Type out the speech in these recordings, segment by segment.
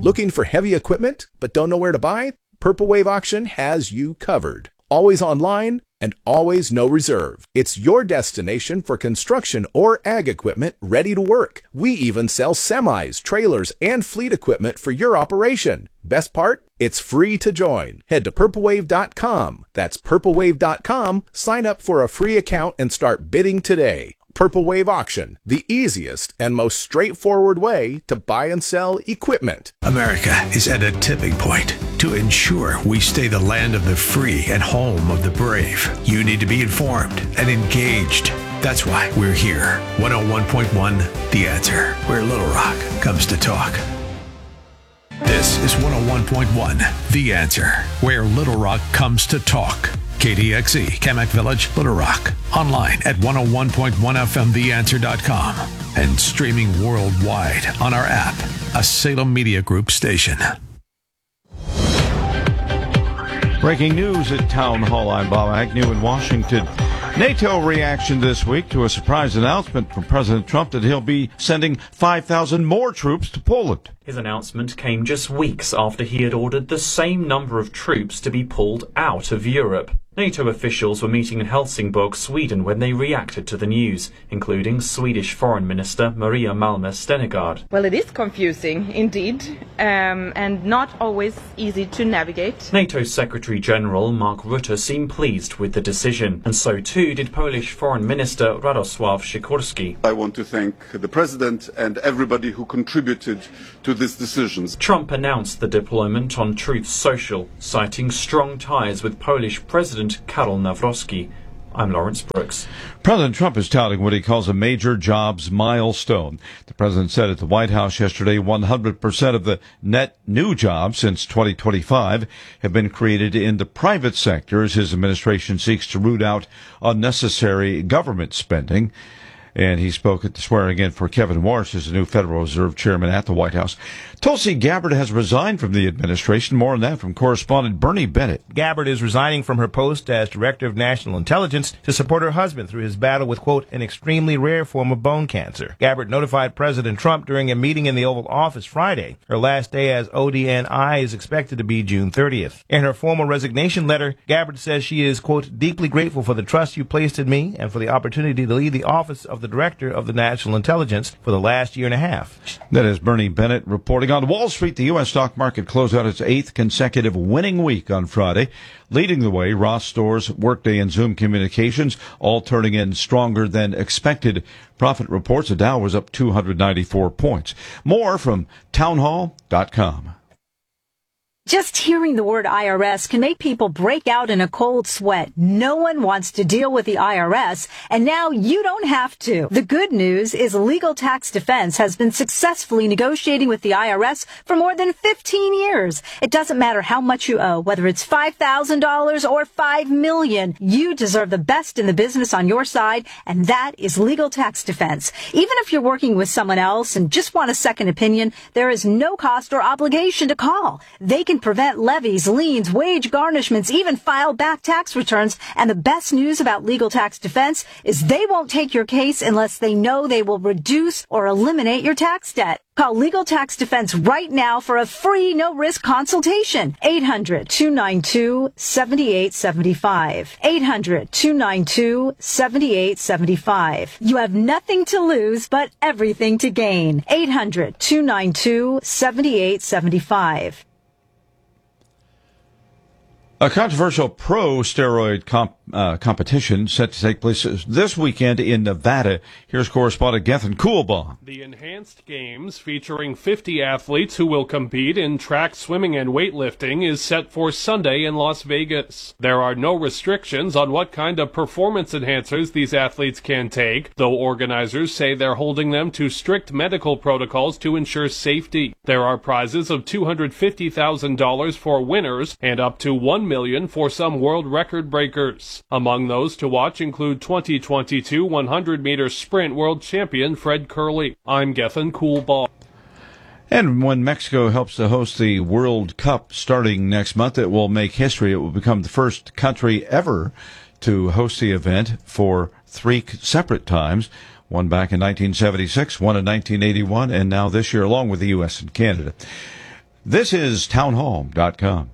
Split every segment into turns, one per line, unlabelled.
Looking for heavy equipment but don't know where to buy? Purple Wave Auction has you covered. Always online and always no reserve. It's your destination for construction or ag equipment ready to work. We even sell semis, trailers, and fleet equipment for your operation. Best part? It's free to join. Head to purplewave.com. That's purplewave.com. Sign up for a free account and start bidding today. Purple Wave Auction, the easiest and most straightforward way to buy and sell equipment.
America is at a tipping point. To ensure we stay the land of the free and home of the brave, you need to be informed and engaged. That's why we're here. 101.1 The Answer, where Little Rock comes to talk. This is 101.1 The Answer, where Little Rock comes to talk. KDXE, Kamak Village, Little Rock. Online at 101.1FMTheAnswer.com and streaming worldwide on our app, a Salem Media Group station.
Breaking news at Town Hall. I'm Bob Agnew in Washington. NATO reaction this week to a surprise announcement from President Trump that he'll be sending 5,000 more troops to Poland.
His announcement came just weeks after he had ordered the same number of troops to be pulled out of Europe. NATO officials were meeting in Helsingborg, Sweden, when they reacted to the news, including Swedish Foreign Minister Maria Malmö Stenegard.
Well, it is confusing, indeed, and not always easy to navigate.
NATO Secretary General Mark Rutte seemed pleased with the decision, and so too did Polish Foreign Minister Radosław Sikorski.
I want to thank the President and everybody who contributed to this decision.
Trump announced the deployment on Truth Social, citing strong ties with Polish President Karol Nawrocki. I'm Lawrence Brooks.
President Trump is touting what he calls a major jobs milestone. The president said at the White House yesterday 100% of the net new jobs since 2025 have been created in the private sector as his administration seeks to root out unnecessary government spending. And he spoke at the swearing-in for Kevin Warsh as the new Federal Reserve Chairman at the White House. Tulsi Gabbard has resigned from the administration. More on that from correspondent Bernie Bennett.
Gabbard is resigning from her post as Director of National Intelligence to support her husband through his battle with, quote, an extremely rare form of bone cancer. Gabbard notified President Trump during a meeting in the Oval Office Friday. Her last day as ODNI is expected to be June 30th. In her formal resignation letter, Gabbard says she is, quote, deeply grateful for the trust you placed in me and for the opportunity to lead the office of the Director of the National Intelligence for the last year and a half.
That is Bernie Bennett reporting. On Wall Street, the U.S. stock market closed out its 8th consecutive winning week on Friday. Leading the way, Ross Stores, Workday, and Zoom Communications, all turning in stronger than expected profit reports. The Dow was up 294 points. More from townhall.com.
Just hearing the word IRS can make people break out in a cold sweat. No one wants to deal with the IRS, and now you don't have to. The good news is Legal Tax Defense has been successfully negotiating with the IRS for more than 15 years. It doesn't matter how much you owe, whether it's $5,000 or $5 million. You deserve the best in the business on your side, and that is Legal Tax Defense. Even if you're working with someone else and just want a second opinion, there is no cost or obligation to call. They can prevent levies, liens, wage garnishments, even file back tax returns. And the best news about Legal Tax Defense is they won't take your case unless they know they will reduce or eliminate your tax debt. Call Legal Tax Defense right now for a free, no-risk consultation. 800-292-7875. 800-292-7875. You have nothing to lose, but everything to gain. 800-292-7875.
A controversial pro-steroid competition set to take place this weekend in Nevada. Here's correspondent Gethin Coolbaugh.
The Enhanced Games, featuring 50 athletes who will compete in track, swimming, and weightlifting, is set for Sunday in Las Vegas. There are no restrictions on what kind of performance enhancers these athletes can take, though organizers say they're holding them to strict medical protocols to ensure safety. There are prizes of $250,000 for winners and up to $1 million for some world record breakers. Among those to watch include 2022 100-meter sprint world champion Fred Kerley. I'm Gethin Coolbaugh.
And when Mexico helps to host the World Cup starting next month, it will make history. It will become the first country ever to host the event for 3 separate times. One back in 1976, one in 1981, and now this year along with the U.S. and Canada. This is townhall.com.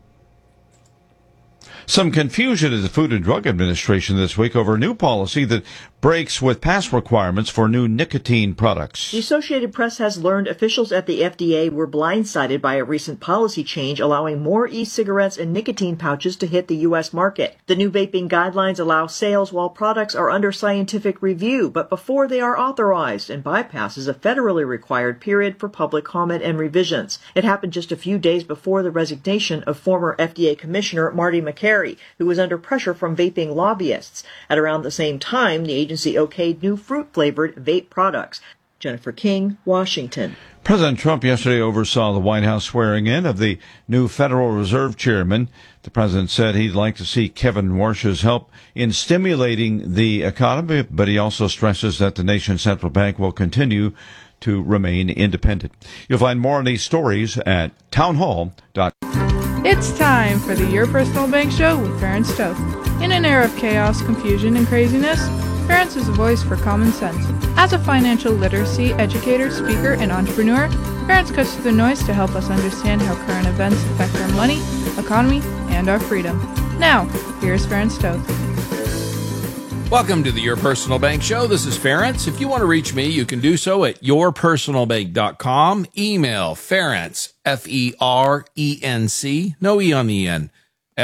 Some confusion at the Food and Drug Administration this week over a new policy that breaks with past requirements for new nicotine products.
The Associated Press has learned officials at the FDA were blindsided by a recent policy change allowing more e-cigarettes and nicotine pouches to hit the U.S. market. The new vaping guidelines allow sales while products are under scientific review, but before they are authorized, and bypasses a federally required period for public comment and revisions. It happened just a few days before the resignation of former FDA Commissioner Marty Makary, who was under pressure from vaping lobbyists. At around the same time, the agency okayed new fruit-flavored vape products. Jennifer King, Washington.
President Trump yesterday oversaw the White House swearing in of the new Federal Reserve Chairman. The president said he'd like to see Kevin Warsh's help in stimulating the economy, but he also stresses that the nation's central bank will continue to remain independent. You'll find more on these stories at townhall.com.
It's time for the Your Personal Bank Show with Ferenc Toth. In an era of chaos, confusion, and craziness, Ferenc is a voice for common sense. As a financial literacy educator, speaker, and entrepreneur, Ferenc cuts through the noise to help us understand how current events affect our money, economy, and our freedom. Now, here's Ferenc Toth.
Welcome to the Your Personal Bank Show. This is Ferenc. If you want to reach me, you can do so at yourpersonalbank.com. Email Ferenc, F-E-R-E-N-C, no E on the end,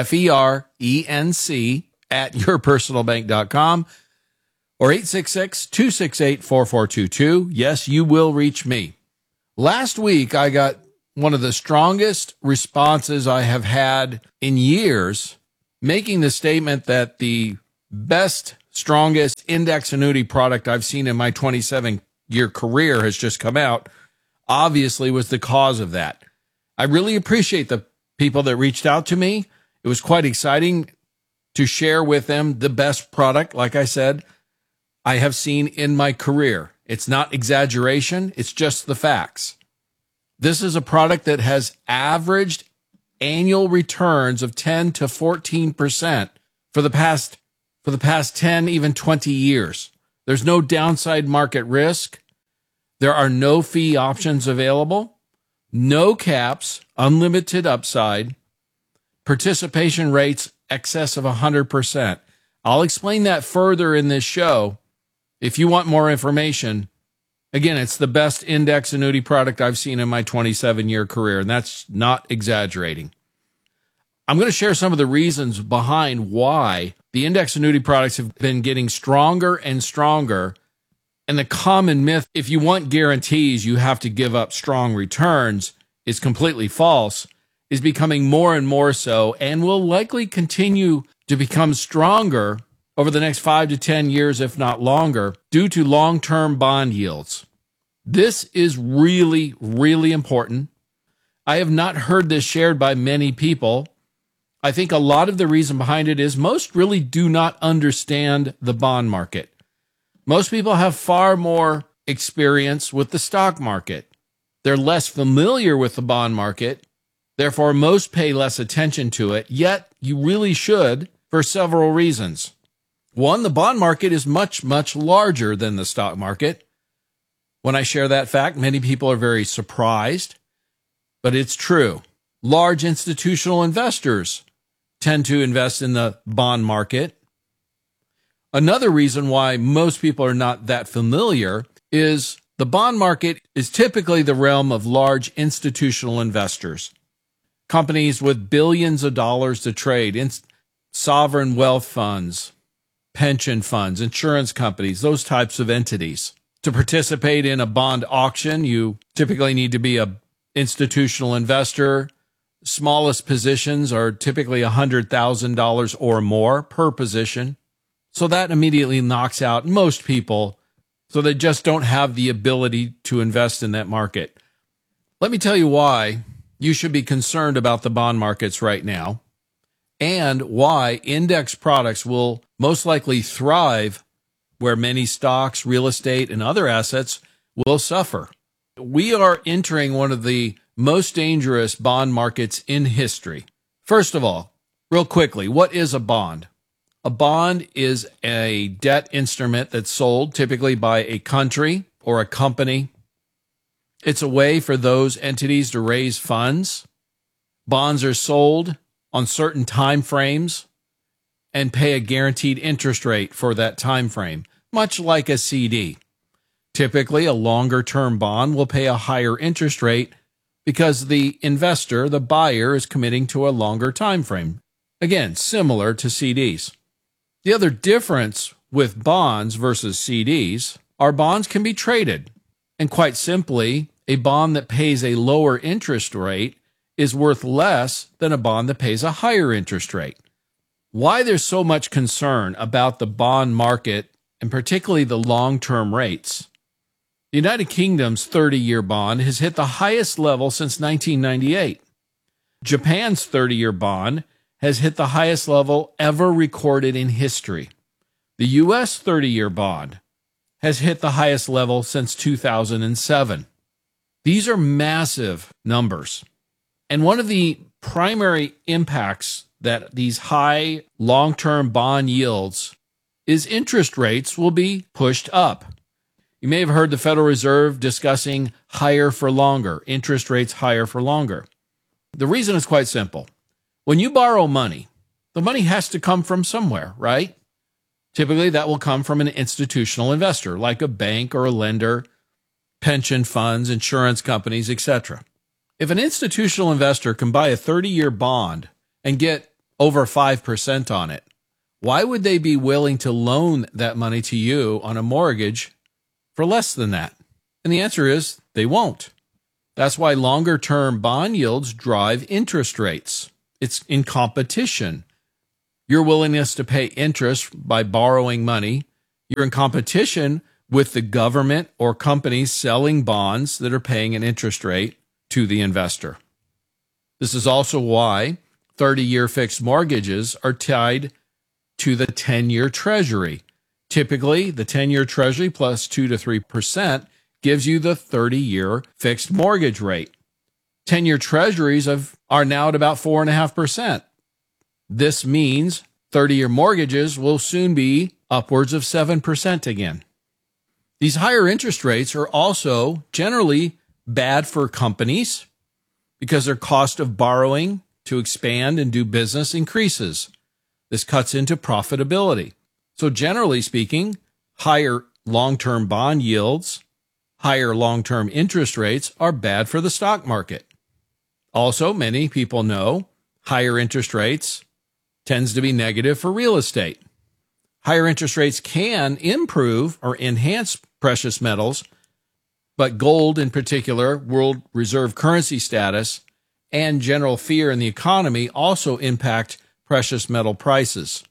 F-E-R-E-N-C at yourpersonalbank.com or 866-268-4422. Yes, you will reach me. Last week, I got one of the strongest responses I have had in years, making the statement that the best, strongest index annuity product I've seen in my 27-year career has just come out, obviously was the cause of that. I really appreciate the people that reached out to me. It was quite exciting to share with them the best product, like I said, I have seen in my career. It's not exaggeration. It's just the facts. This is a product that has averaged annual returns of 10 to 14% for the past 10, even 20 years. There's no downside market risk. There are no fee options available, no caps, unlimited upside, participation rates excess of 100%. I'll explain that further in this show. If you want more information, again, it's the best index annuity product I've seen in my 27-year career, and that's not exaggerating. I'm going to share some of the reasons behind why the index annuity products have been getting stronger and stronger. And the common myth, if you want guarantees, you have to give up strong returns, is completely false, is becoming more and more so, and will likely continue to become stronger over the next 5 to 10 years, if not longer, due to long-term bond yields. This is really, really important. I have not heard this shared by many people. I think a lot of the reason behind it is most really do not understand the bond market. Most people have far more experience with the stock market. They're less familiar with the bond market. Therefore, most pay less attention to it, yet you really should for several reasons. One, the bond market is much, much larger than the stock market. When I share that fact, many people are very surprised, but it's true. Large institutional investors tend to invest in the bond market. Another reason why most people are not that familiar is the bond market is typically the realm of large institutional investors, companies with billions of dollars to trade, sovereign wealth funds, pension funds, insurance companies, those types of entities. To participate in a bond auction, you typically need to be an institutional investor. Smallest positions are typically $100,000 or more per position. So that immediately knocks out most people, so they just don't have the ability to invest in that market. Let me tell you why you should be concerned about the bond markets right now, and why index products will most likely thrive where many stocks, real estate, and other assets will suffer. We are entering one of the most dangerous bond markets in history. First of all, real quickly, what is a bond? A bond is a debt instrument that's sold typically by a country or a company. It's a way for those entities to raise funds Bonds are sold on certain time frames and pay a guaranteed interest rate for that time frame, much like a CD. Typically, a longer-term bond will pay a higher interest rate because the investor, the buyer, is committing to a longer time frame. Again, similar to CDs. The other difference with bonds versus CDs are bonds can be traded. And quite simply, a bond that pays a lower interest rate is worth less than a bond that pays a higher interest rate. Why there's so much concern about the bond market, and particularly the long-term rates. The United Kingdom's 30-year bond has hit the highest level since 1998. Japan's 30-year bond has hit the highest level ever recorded in history. The U.S. 30-year bond has hit the highest level since 2007. These are massive numbers. And one of the primary impacts that these high long-term bond yields is interest rates will be pushed up. You may have heard the Federal Reserve discussing higher for longer, interest rates higher for longer. The reason is quite simple. When you borrow money, the money has to come from somewhere, right? Typically, that will come from an institutional investor, like a bank or a lender, pension funds, insurance companies, etc. If an institutional investor can buy a 30-year bond and get over 5% on it, why would they be willing to loan that money to you on a mortgage for less than that? And the answer is they won't. That's why longer-term bond yields drive interest rates. It's in competition. Your willingness to pay interest by borrowing money, you're in competition with the government or companies selling bonds that are paying an interest rate to the investor. This is also why 30-year fixed mortgages are tied to the 10-year Treasury. Typically, the 10-year Treasury plus 2 to 3% gives you the 30-year fixed mortgage rate. 10-year Treasuries are now at about 4.5%. This means 30-year mortgages will soon be upwards of 7% again. These higher interest rates are also generally bad for companies because their cost of borrowing to expand and do business increases. This cuts into profitability. So generally speaking, higher long-term bond yields, higher long-term interest rates are bad for the stock market. Also, many people know higher interest rates tends to be negative for real estate. Higher interest rates can improve or enhance precious metals, but gold in particular, world reserve currency status, and general fear in the economy also impact precious metal prices.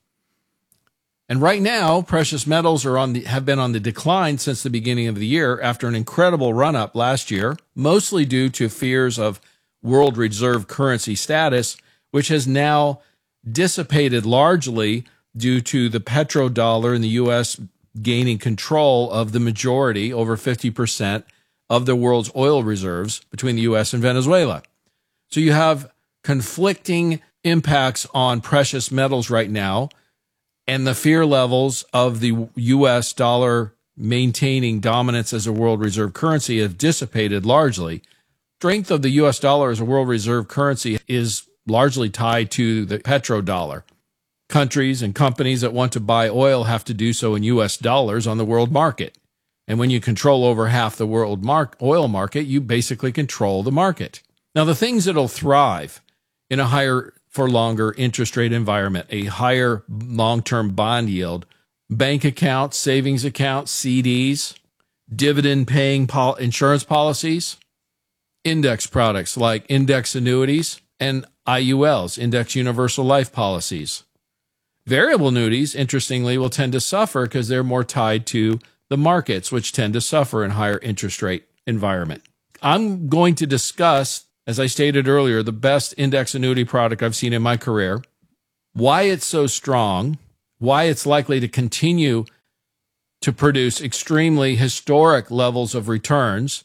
And right now, precious metals have been on the decline since the beginning of the year after an incredible run-up last year, mostly due to fears of world reserve currency status, which has now dissipated largely due to the petrodollar in the U.S. gaining control of the majority, over 50%, of the world's oil reserves between the U.S. and Venezuela. So you have conflicting impacts on precious metals right now, and the fear levels of the U.S. dollar maintaining dominance as a world reserve currency have dissipated largely. Strength of the U.S. dollar as a world reserve currency is largely tied to the petrodollar. Countries and companies that want to buy oil have to do so in U.S. dollars on the world market. And when you control over half the world oil market, you basically control the market. Now, the things that will thrive in a higher for longer interest rate environment, a higher long-term bond yield, bank accounts, savings accounts, CDs, dividend-paying insurance policies, index products like index annuities, and IULs, index universal life policies. Variable annuities, interestingly, will tend to suffer because they're more tied to the markets, which tend to suffer in higher interest rate environment. I'm going to discuss, as I stated earlier, the best index annuity product I've seen in my career, why it's so strong, why it's likely to continue to produce extremely historic levels of returns.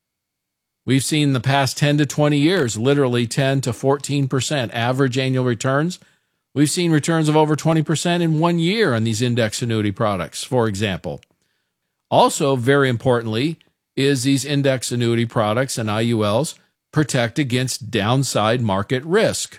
We've seen the past 10 to 20 years, literally 10 to 14% average annual returns. We've seen returns of over 20% in 1 year on these index annuity products, for example. Also, very importantly, is these index annuity products and IULs protect against downside market risk.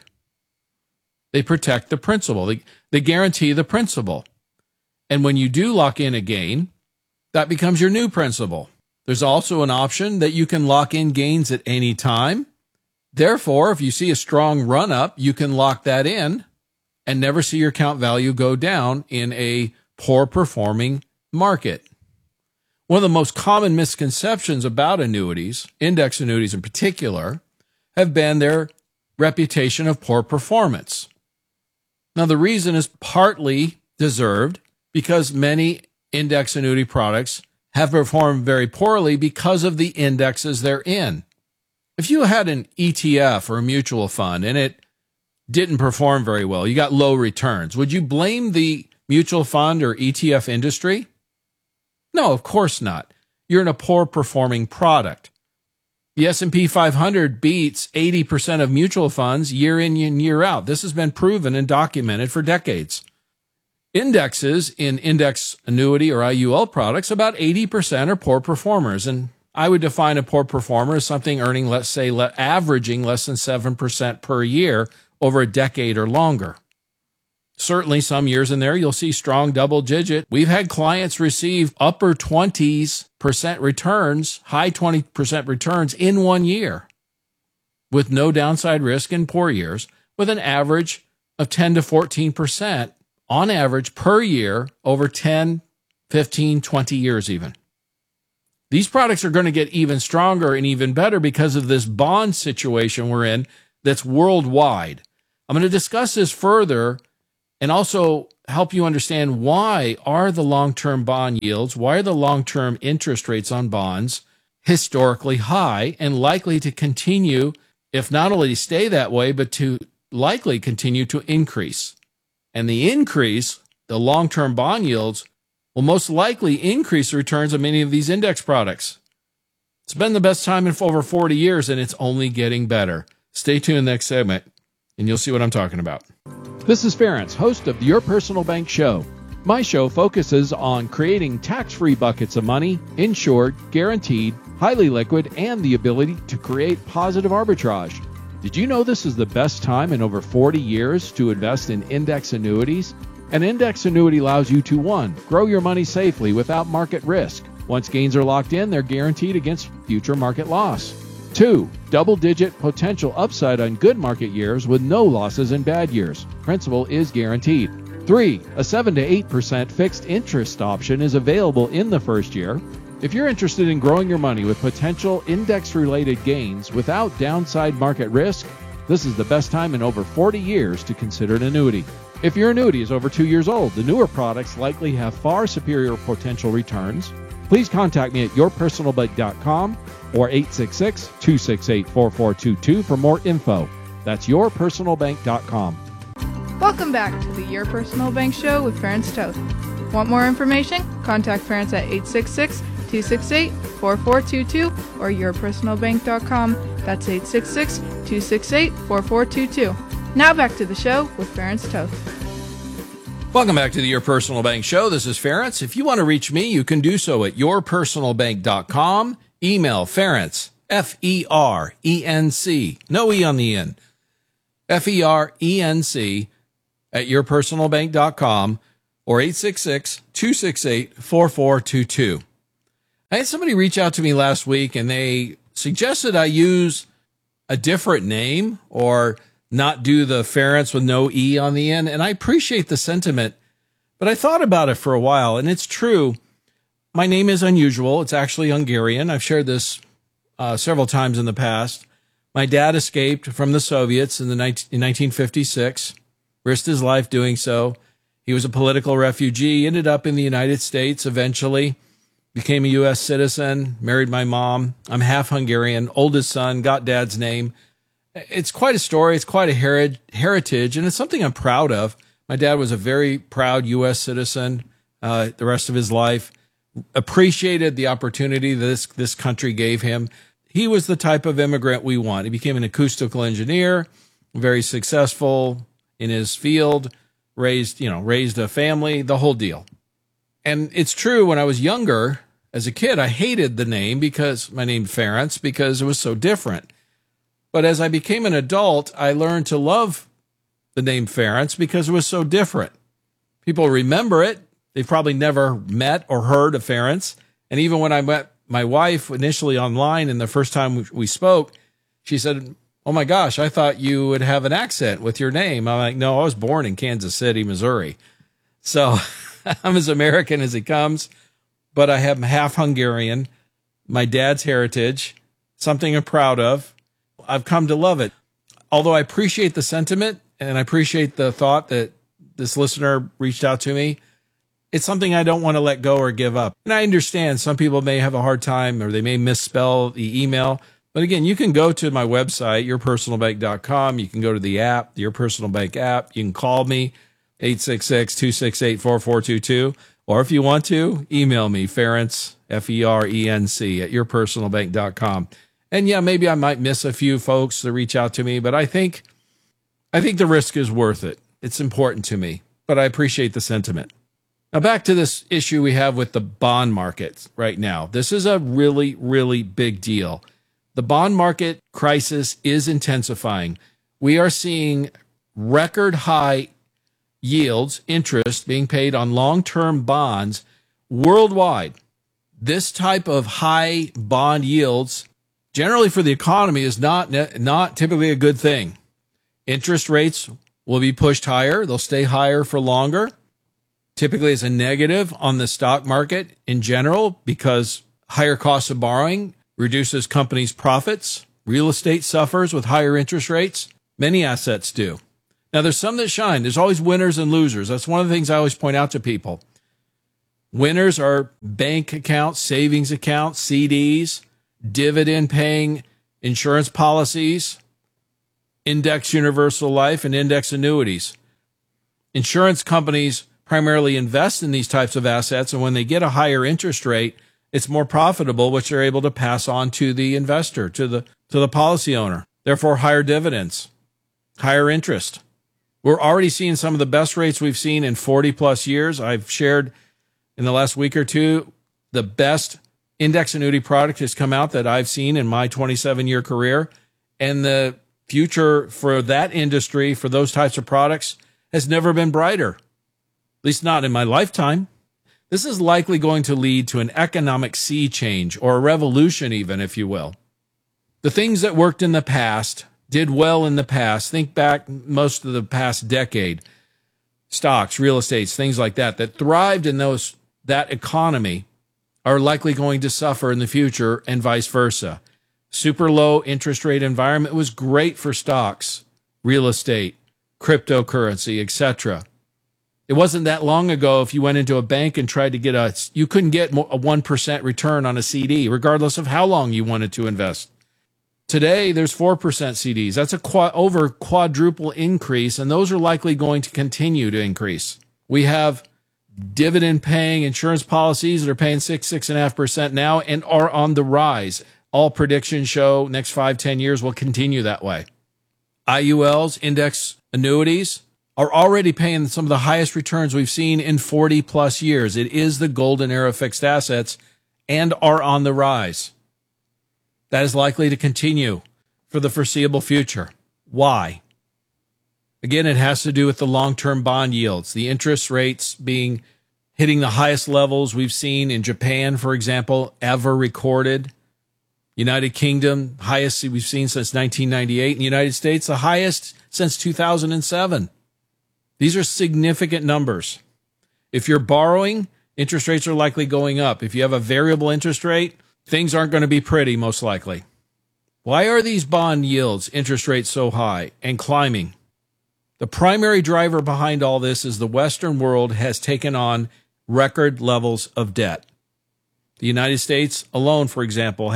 They protect the principal. They guarantee the principal. And when you do lock in a gain, that becomes your new principal. There's also an option that you can lock in gains at any time. Therefore, if you see a strong run-up, you can lock that in and never see your account value go down in a poor-performing market. One of the most common misconceptions about annuities, index annuities in particular, have been their reputation of poor performance. Now, the reason is partly deserved because many index annuity products have performed very poorly because of the indexes they're in. If you had an ETF or a mutual fund and it didn't perform very well, you got low returns, would you blame the mutual fund or ETF industry? No, of course not. You're in a poor performing product. The S&P 500 beats 80% of mutual funds year in and year out. This has been proven and documented for decades. Indexes in index annuity or IUL products, about 80% are poor performers. And I would define a poor performer as something earning, let's say, averaging less than 7% per year over a decade or longer. Certainly some years in there, you'll see strong double digit. We've had clients receive upper 20% returns, high 20% returns in 1 year with no downside risk in poor years, with an average of 10 to 14% on average per year over 10, 15, 20 years even. These products are going to get even stronger and even better because of this bond situation we're in that's worldwide. I'm going to discuss this further and also help you understand why are the long-term bond yields, why are the long-term interest rates on bonds historically high and likely to continue, if not only to stay that way, but to likely continue to increase. And the increase, the long-term bond yields, will most likely increase the returns of many of these index products. It's been the best time in over 40 years, and it's only getting better. Stay tuned next segment, and you'll see what I'm talking about. This is Ferenc, host of Your Personal Bank Show. My show focuses on creating tax-free buckets of money, insured, guaranteed, highly liquid, and the ability to create positive arbitrage. Did you know this is the best time in over 40 years to invest in index annuities? An index annuity allows you to 1. Grow your money safely without market risk. Once gains are locked in, they're guaranteed against future market loss. 2. Double-digit potential upside on good market years with no losses in bad years. Principal is guaranteed. 3. A 7 to 8% fixed interest option is available in the first year. If you're interested in growing your money with potential index-related gains without downside market risk, this is the best time in over 40 years to consider an annuity. If your annuity is over 2 years old, the newer products likely have far superior potential returns. Please contact me at yourpersonalbank.com or 866-268-4422 for more info. That's yourpersonalbank.com.
Welcome back to the Your Personal Bank Show with Ferenc Toth. Want more information? Contact Ferenc at 866-268-4422 or yourpersonalbank.com. That's 866-268-4422. Now back to the show with Ferenc Toth.
Welcome back to the Your Personal Bank Show. This is Ferenc. If you want to reach me, you can do so at yourpersonalbank.com. Email Ferenc, F-E-R-E-N-C, no E on the end, F-E-R-E-N-C at yourpersonalbank.com or 866-268-4422. I had somebody reach out to me last week and they suggested I use a different name or not do the Ferenc with no E on the end. And I appreciate the sentiment, but I thought about it for a while, and it's true. My name is unusual. It's actually Hungarian. I've shared this several times in the past. My dad escaped from the Soviets in 1956, risked his life doing so. He was a political refugee, ended up in the United States eventually, became a U.S. citizen, married my mom. I'm half Hungarian, oldest son, got dad's name. It's quite a story. It's quite a heritage, and it's something I'm proud of. My dad was a very proud U.S. citizen the rest of his life, appreciated the opportunity that this country gave him. He was the type of immigrant we want. He became an acoustical engineer, very successful in his field, raised a family, the whole deal. And it's true, when I was younger, as a kid, I hated the name because my name Ferenc, because it was so different. But as I became an adult, I learned to love the name Ference because it was so different. People remember it. They've probably never met or heard of Ference. And even when I met my wife initially online and the first time we spoke, she said, "Oh my gosh, I thought you would have an accent with your name." I'm like, "No, I was born in Kansas City, Missouri." So I'm as American as it comes, but I am half Hungarian. My dad's heritage, something I'm proud of. I've come to love it. Although I appreciate the sentiment and I appreciate the thought that this listener reached out to me, it's something I don't want to let go or give up. And I understand some people may have a hard time or they may misspell the email. But again, you can go to my website, yourpersonalbank.com. You can go to the app, the Your Personal Bank app. You can call me, 866-268-4422. Or if you want to, email me, Ference, F-E-R-E-N-C, at yourpersonalbank.com. And yeah, maybe I might miss a few folks that reach out to me, but I think the risk is worth it. It's important to me, but I appreciate the sentiment. Now back to this issue we have with the bond market right now. This is a really, really big deal. The bond market crisis is intensifying. We are seeing record high yields, interest being paid on long-term bonds worldwide. This type of high bond yields, generally for the economy, is not typically a good thing. Interest rates will be pushed higher. They'll stay higher for longer. Typically, it's a negative on the stock market in general because higher costs of borrowing reduces companies' profits. Real estate suffers with higher interest rates. Many assets do. Now, there's some that shine. There's always winners and losers. That's one of the things I always point out to people. Winners are bank accounts, savings accounts, CDs, dividend-paying insurance policies, index universal life, and index annuities. Insurance companies primarily invest in these types of assets, and when they get a higher interest rate, it's more profitable, which they're able to pass on to the investor, to the policy owner. Therefore, higher dividends, higher interest. We're already seeing some of the best rates we've seen in 40-plus years. I've shared in the last week or two the best index annuity product has come out that I've seen in my 27-year career, and the future for that industry, for those types of products, has never been brighter. At least not in my lifetime. This is likely going to lead to an economic sea change, or a revolution even, if you will. The things that worked in the past, did well in the past, think back most of the past decade, stocks, real estates, things like that thrived in that economy are likely going to suffer in the future, and vice versa. Super low interest rate environment was great for stocks, real estate, cryptocurrency, etc. It wasn't that long ago if you went into a bank and tried to you couldn't get a 1% return on a CD, regardless of how long you wanted to invest. Today, there's 4% CDs. That's over quadruple increase, and those are likely going to continue to increase. We have dividend-paying insurance policies that are paying 6.5% now and are on the rise. All predictions show next 5-10 years will continue that way. IULs, index annuities, are already paying some of the highest returns we've seen in 40-plus years. It is the golden era of fixed assets and are on the rise. That is likely to continue for the foreseeable future. Why? Again, it has to do with the long-term bond yields, the interest rates hitting the highest levels we've seen in Japan, for example, ever recorded. United Kingdom, highest we've seen since 1998. In the United States, the highest since 2007. These are significant numbers. If you're borrowing, interest rates are likely going up. If you have a variable interest rate, things aren't going to be pretty, most likely. Why are these bond yields, interest rates so high and climbing? The primary driver behind all this is the Western world has taken on record levels of debt. The United States alone, for example,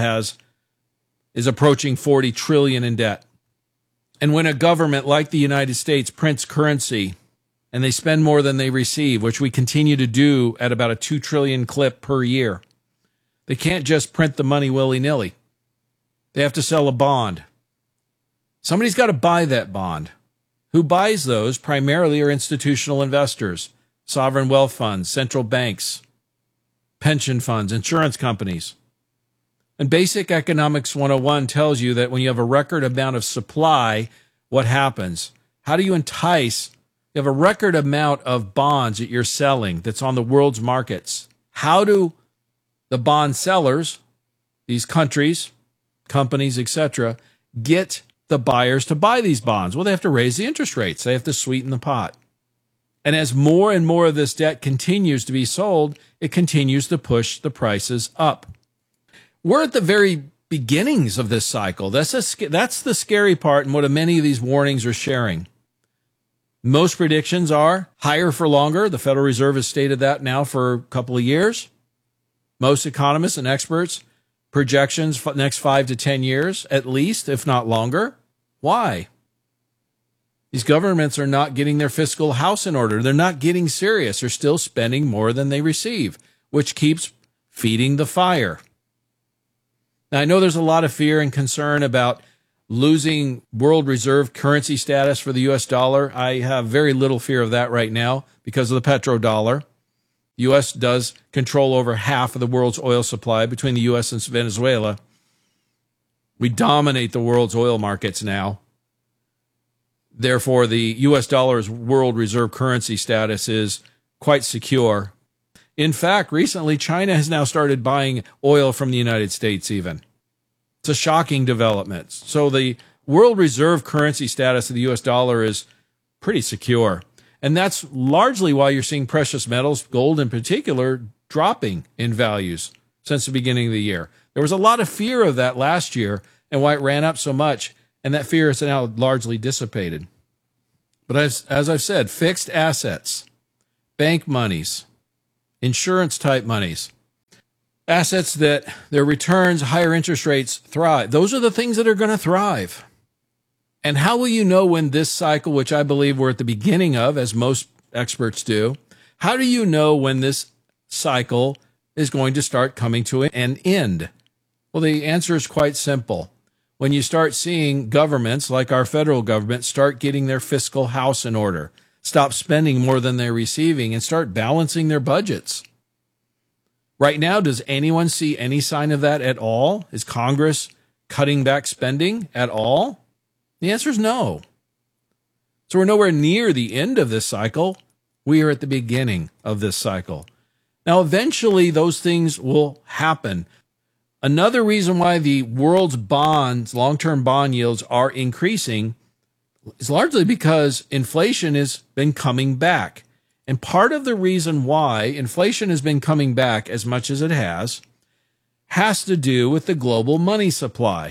is approaching $40 trillion in debt. And when a government like the United States prints currency and they spend more than they receive, which we continue to do at about a $2 trillion clip per year, they can't just print the money willy-nilly. They have to sell a bond. Somebody's got to buy that bond. Who buys those primarily are institutional investors, sovereign wealth funds, central banks, pension funds, insurance companies. And Basic Economics 101 tells you that when you have a record amount of supply, what happens? How do you entice? You have a record amount of bonds that you're selling that's on the world's markets. How do the bond sellers, these countries, companies, etc., get the buyers to buy these bonds? Well, they have to raise the interest rates. They have to sweeten the pot. And as more and more of this debt continues to be sold, it continues to push the prices up. We're at the very beginnings of this cycle. That's the scary part and what many of these warnings are sharing. Most predictions are higher for longer. The Federal Reserve has stated that now for a couple of years. Most economists and experts, projections for the next 5 to 10 years, at least, if not longer. Why? These governments are not getting their fiscal house in order. They're not getting serious. They're still spending more than they receive, which keeps feeding the fire. Now, I know there's a lot of fear and concern about losing world reserve currency status for the U.S. dollar. I have very little fear of that right now because of the petrodollar. The U.S. does control over half of the world's oil supply between the U.S. and Venezuela. We dominate the world's oil markets now. Therefore, the U.S. dollar's world reserve currency status is quite secure. In fact, recently, China has now started buying oil from the United States even. It's a shocking development. So the world reserve currency status of the U.S. dollar is pretty secure. And that's largely why you're seeing precious metals, gold in particular, dropping in values since the beginning of the year. There was a lot of fear of that last year and why it ran up so much, and that fear is now largely dissipated. But as I've said, fixed assets, bank monies, insurance-type monies, assets that their returns, higher interest rates thrive. Those are the things that are going to thrive. And how will you know when this cycle, which I believe we're at the beginning of, as most experts do, how do you know when this cycle is going to start coming to an end? Well, the answer is quite simple. When you start seeing governments like our federal government start getting their fiscal house in order, stop spending more than they're receiving, and start balancing their budgets. Right now, does anyone see any sign of that at all? Is Congress cutting back spending at all? The answer is no. So we're nowhere near the end of this cycle. We are at the beginning of this cycle. Now, eventually, those things will happen. Another reason why the world's bonds, long-term bond yields, are increasing is largely because inflation has been coming back. And part of the reason why inflation has been coming back as much as it has to do with the global money supply.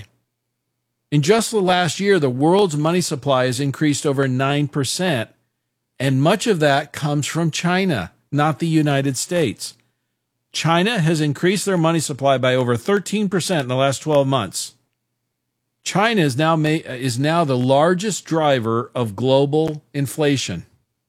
In just the last year, the world's money supply has increased over 9%, and much of that comes from China, not the United States. China has increased their money supply by over 13% in the last 12 months. China is now the largest driver of global inflation.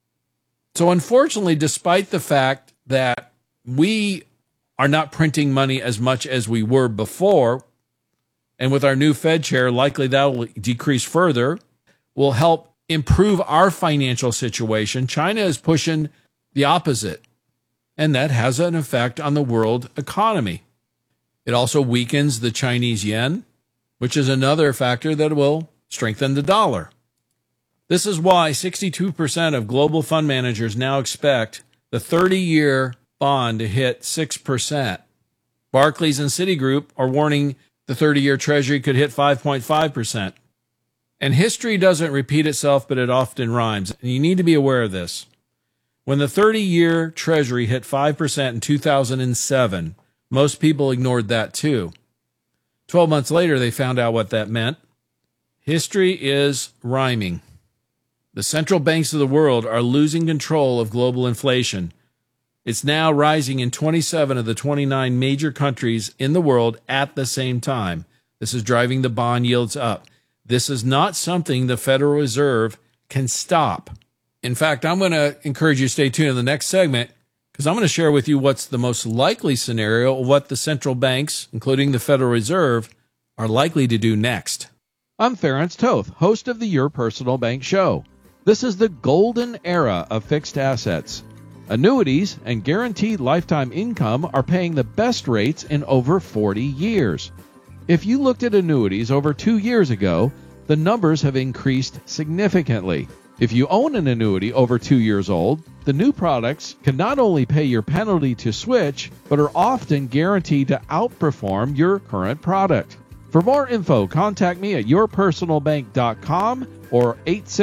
So unfortunately, despite the fact that we are not printing money as much as we were before, and with our new Fed chair, likely that will decrease further, will help improve our financial situation, China is pushing the opposite. And that has an effect on the world economy. It also weakens the Chinese yen, which is another factor that will strengthen the dollar. This is why 62% of global fund managers now expect the 30-year bond to hit 6%. Barclays and Citigroup are warning the 30-year Treasury could hit 5.5%. And history doesn't repeat itself, but it often rhymes. And you need to be aware of this. When the 30-year Treasury hit 5% in 2007, most people ignored that too. 12 months later, they found out what that meant. History is rhyming. The central banks of the world are losing control of global inflation. It's now rising in 27 of the 29 major countries in the world at the same time. This is driving the bond yields up. This is not something the Federal Reserve can stop. In fact, I'm going to encourage you to stay tuned in the next segment because I'm going to share with you what's the most likely scenario of what the central banks, including the Federal Reserve, are likely to do next.
I'm Ference Toth, host of the Your Personal Bank Show. This is the golden era of fixed assets. Annuities and guaranteed lifetime income are paying the best rates in over 40 years. If you looked at annuities over 2 years ago, the numbers have increased significantly. If you own an annuity over 2 years old, the new products can not only pay your penalty to switch, but are often guaranteed to outperform your current product. For more info, contact me at yourpersonalbank.com or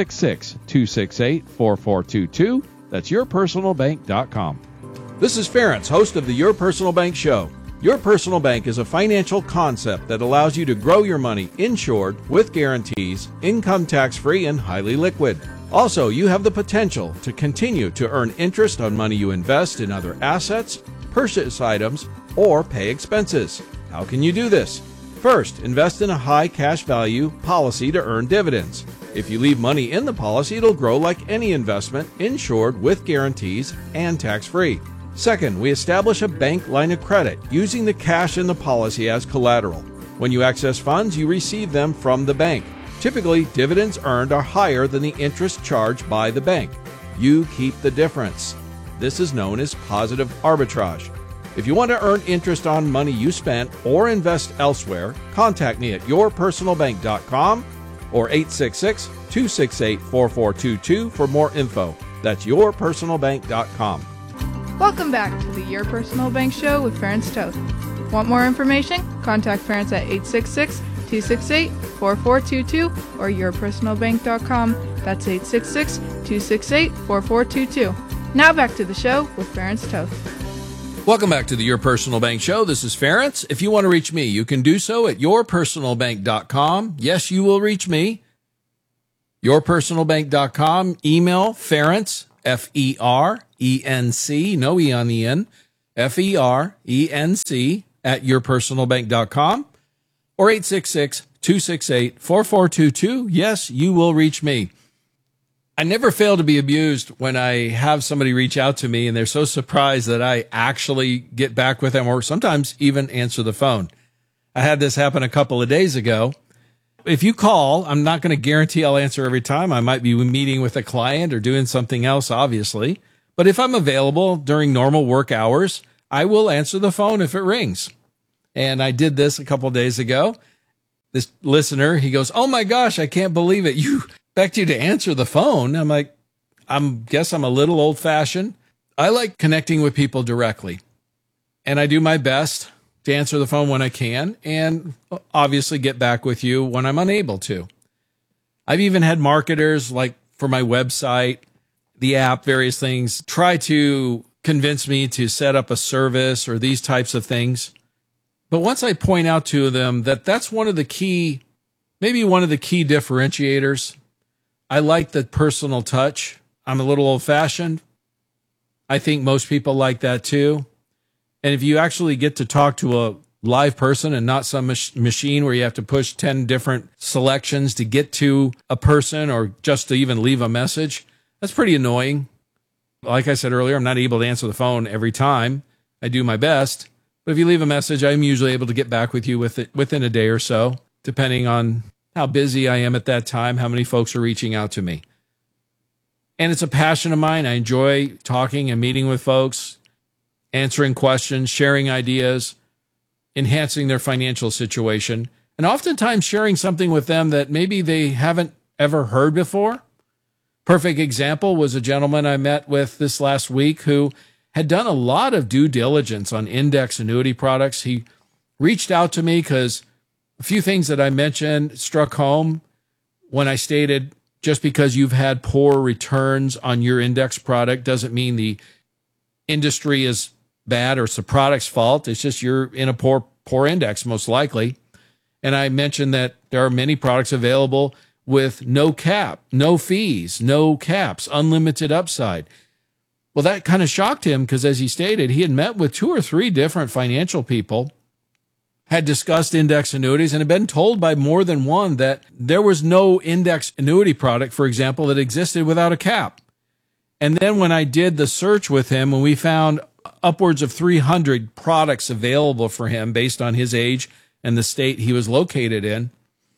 866-268-4422. That's yourpersonalbank.com. This is Ference, host of the Your Personal Bank Show. Your Personal Bank is a financial concept that allows you to grow your money insured with guarantees, income tax-free, and highly liquid. Also, you have the potential to continue to earn interest on money you invest in other assets, purchase items, or pay expenses. How can you do this? First, invest in a high cash value policy to earn dividends. If you leave money in the policy, it'll grow like any investment, insured with guarantees and tax-free. Second, we establish a bank line of credit using the cash in the policy as collateral. When you access funds, you receive them from the bank. Typically, dividends earned are higher than the interest charged by the bank. You keep the difference. This is known as positive arbitrage. If you want to earn interest on money you spent or invest elsewhere, contact me at yourpersonalbank.com or 866-268-4422 for more info. That's yourpersonalbank.com.
Welcome back to the Your Personal Bank Show with Ference Toth. Want more information? Contact Ference at 866-268-4422 or yourpersonalbank.com. That's 866-268-4422. Now back to the show with Ference Toth.
Welcome back to the Your Personal Bank Show. This is Ference. If you want to reach me, you can do so at yourpersonalbank.com. Yes, you will reach me. Yourpersonalbank.com. Email Ference, F-E-R-E-N-C, no E on the end, F-E-R-E-N-C at yourpersonalbank.com or 866-268-4422. Yes, you will reach me. I never fail to be amused when I have somebody reach out to me and they're so surprised that I actually get back with them or sometimes even answer the phone. I had this happen a couple of days ago. If you call, I'm not going to guarantee I'll answer every time. I might be meeting with a client or doing something else, obviously. But if I'm available during normal work hours, I will answer the phone if it rings. And I did this a couple of days ago. This listener, he goes, "Oh my gosh, I can't believe it. You expect you to answer the phone." I'm like, guess I'm a little old fashioned. I like connecting with people directly. And I do my best to answer the phone when I can and obviously get back with you when I'm unable to. I've even had marketers, like for my website, the app, various things, try to convince me to set up a service or these types of things. But once I point out to them that that's one of the key, maybe one of the key differentiators, I like the personal touch. I'm a little old-fashioned. I think most people like that too. And if you actually get to talk to a live person and not some machine where you have to push 10 different selections to get to a person or just to even leave a message, that's pretty annoying. Like I said earlier, I'm not able to answer the phone every time. I do my best. But if you leave a message, I'm usually able to get back with you within a day or so, depending on how busy I am at that time, how many folks are reaching out to me. And it's a passion of mine. I enjoy talking and meeting with folks, answering questions, sharing ideas, enhancing their financial situation, and oftentimes sharing something with them that maybe they haven't ever heard before. Perfect example was a gentleman I met with this last week who had done a lot of due diligence on index annuity products. He reached out to me because a few things that I mentioned struck home when I stated just because you've had poor returns on your index product doesn't mean the industry is bad or it's the product's fault. It's just you're in a poor index, most likely. And I mentioned that there are many products available with no cap, no fees, no caps, unlimited upside. Well, that kind of shocked him because, as he stated, he had met with 2 or 3 different financial people, had discussed index annuities, and had been told by more than one that there was no index annuity product, for example, that existed without a cap. And then when I did the search with him, when we found upwards of 300 products available for him based on his age and the state he was located in,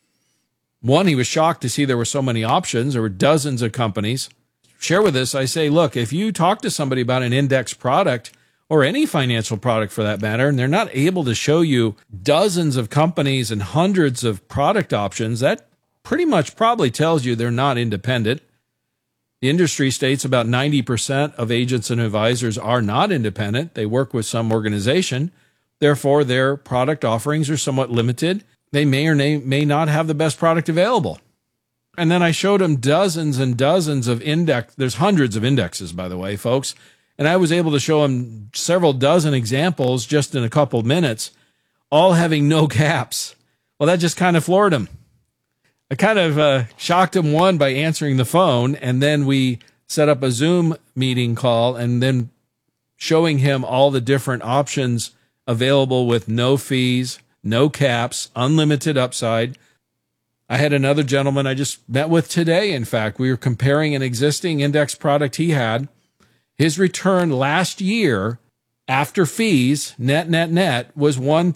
one, he was shocked to see there were so many options. There were dozens of companies. Share with us, I say, look, if you talk to somebody about an index product or any financial product for that matter, and they're not able to show you dozens of companies and hundreds of product options, that pretty much probably tells you they're not independent. The industry states about 90% of agents and advisors are not independent. They work with some organization. Therefore, their product offerings are somewhat limited. They may or may not have the best product available. And then I showed them dozens and dozens of index. There's hundreds of indexes, by the way, folks. And I was able to show them several dozen examples just in a couple of minutes, all having no caps. Well, that just kind of floored them. I kind of shocked him, one, by answering the phone, and then we set up a Zoom meeting call and then showing him all the different options available with no fees, no caps, unlimited upside. I had another gentleman I just met with today. In fact, we were comparing an existing index product he had. His return last year after fees, net, was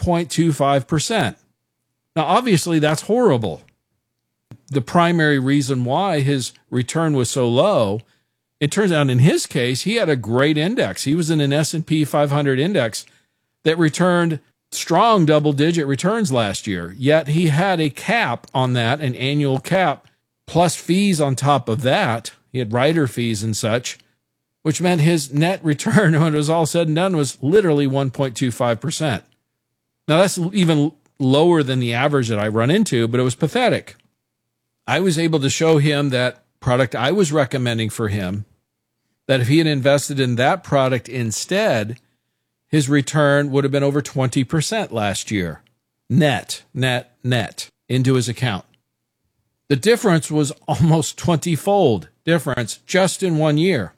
1.25%. Now, obviously, that's horrible. The primary reason why his return was so low, it turns out in his case, he had a great index. He was in an S&P 500 index that returned strong double-digit returns last year, yet he had a cap on that, an annual cap, plus fees on top of that. He had rider fees and such, which meant his net return, when it was all said and done, was literally 1.25%. Now, that's even lower than the average that I run into, but it was pathetic. I was able to show him that product I was recommending for him, that if he had invested in that product instead, his return would have been over 20% last year, net, into his account. The difference was almost 20-fold difference just in 1 year.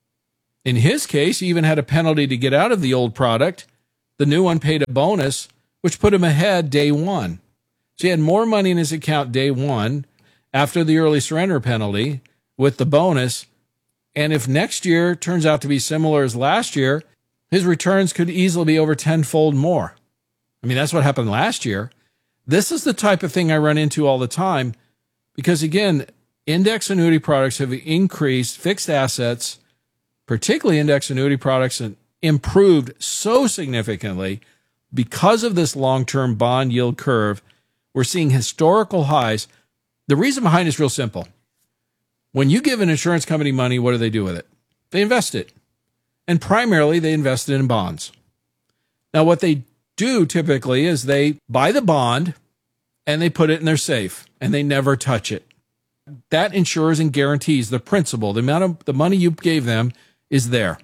In his case, he even had a penalty to get out of the old product. The new one paid a bonus, which put him ahead day one. So he had more money in his account day one after the early surrender penalty with the bonus. And if next year turns out to be similar as last year, his returns could easily be over 10-fold more. I mean, that's what happened last year. This is the type of thing I run into all the time because, again, index annuity products have increased fixed assets, particularly index annuity products, and improved so significantly because of this long-term bond yield curve. We're seeing historical highs. The reason behind it is real simple. When you give an insurance company money, what do they do with it? They invest it. And primarily, they invest it in bonds. Now, what they do typically is they buy the bond and they put it in their safe and they never touch it. That ensures and guarantees the principal. The amount of the money you gave them is there.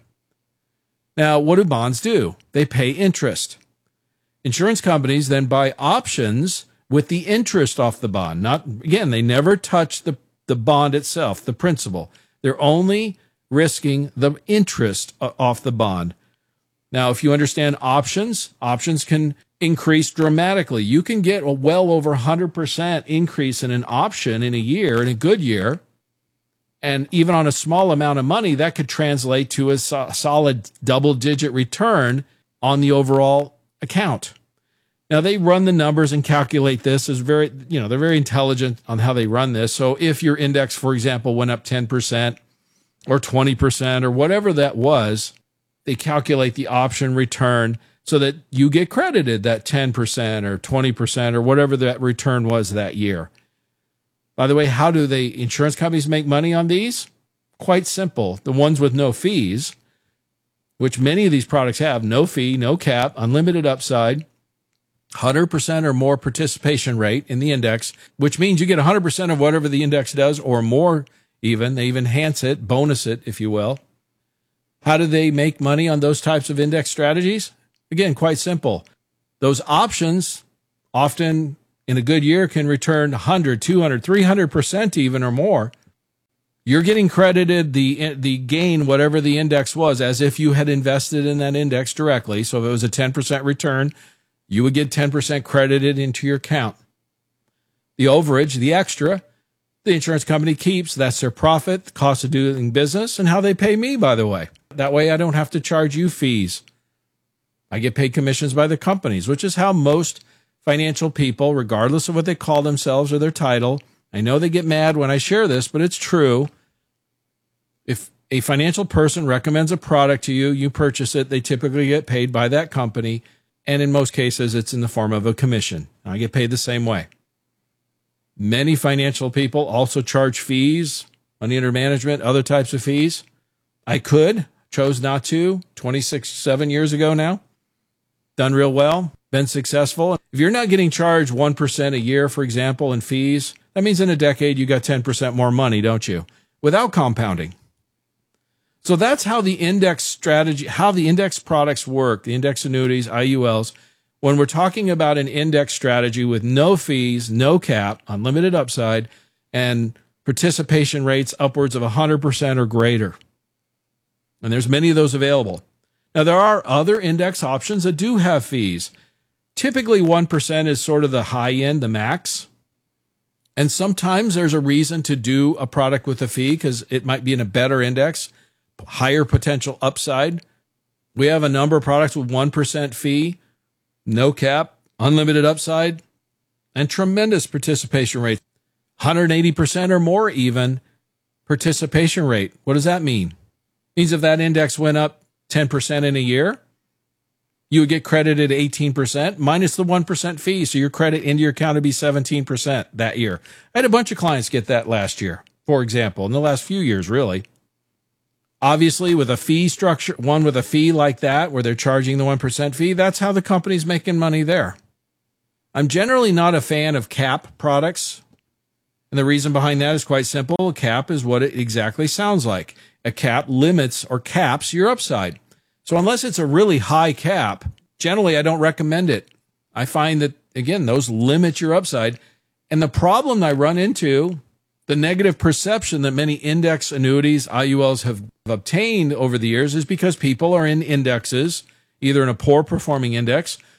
Now, what do bonds do? They pay interest. Insurance companies then buy options with the interest off the bond. They never touch the bond itself, the principal. They're only risking the interest off the bond. Now, if you understand options can increase dramatically. You can get a well over 100% increase in an option in a year, in a good year. And even on a small amount of money, that could translate to a solid double-digit return on the overall account. Now, they run the numbers and calculate this as they're very intelligent on how they run this. So if your index, for example, went up 10% or 20% or whatever that was, they calculate the option return so that you get credited that 10% or 20% or whatever that return was that year. By the way, how do the insurance companies make money on these? Quite simple. The ones with no fees, which many of these products have, no fee, no cap, unlimited upside, 100% or more participation rate in the index, which means you get 100% of whatever the index does or more even. They even enhance it, bonus it, if you will. How do they make money on those types of index strategies? Again, quite simple. Those options often in a good year can return 100, 200, 300% even or more. You're getting credited the gain, whatever the index was, as if you had invested in that index directly. So if it was a 10% return, you would get 10% credited into your account. The overage, the extra, the insurance company keeps. That's their profit, the cost of doing business, and how they pay me, by the way. That way I don't have to charge you fees. I get paid commissions by the companies, which is how most financial people, regardless of what they call themselves or their title, I know they get mad when I share this, but it's true. If a financial person recommends a product to you, you purchase it, they typically get paid by that company, and in most cases, it's in the form of a commission. I get paid the same way. Many financial people also charge fees, money under management, other types of fees. I chose not to, 7 years ago now. Done real well, been successful. If you're not getting charged 1% a year, for example, in fees, that means in a decade you got 10% more money, don't you? Without compounding. So that's how the index strategy, how the index products work, the index annuities, IULs. When we're talking about an index strategy with no fees, no cap, unlimited upside, and participation rates upwards of 100% or greater. And there's many of those available. Now, there are other index options that do have fees. Typically, 1% is sort of the high end, the max. And sometimes there's a reason to do a product with a fee because it might be in a better index, higher potential upside. We have a number of products with 1% fee, no cap, unlimited upside, and tremendous participation rate. 180% or more even participation rate. What does that mean? It means if that index went up 10% in a year, you would get credited 18% minus the 1% fee. So your credit into your account would be 17% that year. I had a bunch of clients get that last year, for example, in the last few years, really. Obviously, with a fee structure, one with a fee like that, where they're charging the 1% fee, that's how the company's making money there. I'm generally not a fan of cap products. And the reason behind that is quite simple. A cap is what it exactly sounds like. A cap limits or caps your upside. So unless it's a really high cap, generally I don't recommend it. I find that, again, those limit your upside. And the problem I run into, the negative perception that many index annuities, IULs, have obtained over the years is because people are in indexes, either in a poor performing index